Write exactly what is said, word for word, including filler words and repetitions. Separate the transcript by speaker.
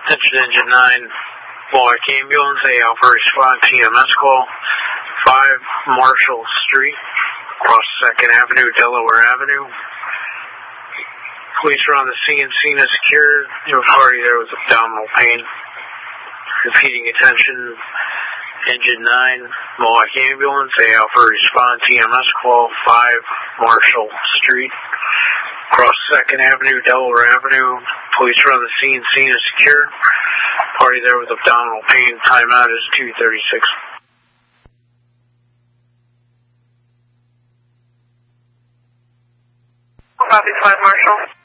Speaker 1: Attention Engine nine, Mohawk Ambulance, A Alpha respond, T M S call, five Marshall Street, across second Avenue, Delaware Avenue. Police are on the scene, scene is secured. There was a party there with abdominal pain. Repeating attention, Engine nine, Mohawk Ambulance, A Alpha respond, T M S call, five Marshall Street, across second Avenue, Delaware Avenue. Police are on the scene, scene is secure. Party there with abdominal pain. Timeout is two thirty-six.
Speaker 2: Copy, five Marshall.